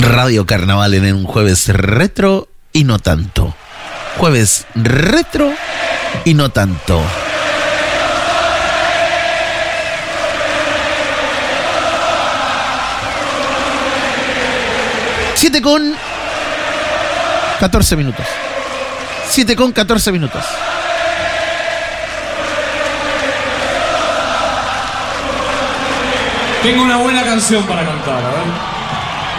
Radio Carnaval en un jueves retro y no tanto. Jueves retro y no tanto. Siete con 14 minutos. 7 con 14 minutos. Tengo una buena canción para cantar, ¿eh?